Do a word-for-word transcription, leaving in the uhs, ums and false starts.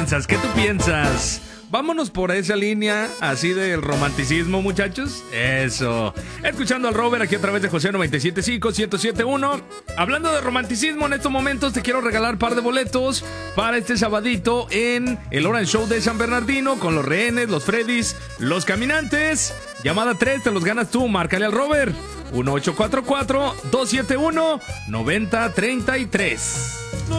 piensas? ¿Qué tú piensas? Vámonos por esa línea así del romanticismo, muchachos. Eso. Escuchando al Robert aquí a través de José noventa y siete punto cinco, ciento siete punto uno. Hablando de romanticismo, en estos momentos te quiero regalar un par de boletos para este sabadito en el Orange Show de San Bernardino con los Rehenes, los Freddys, los Caminantes. Llamada tres, te los ganas tú. Márcale al Robert. uno ocho cuatro cuatro, dos siete uno, nueve cero tres tres.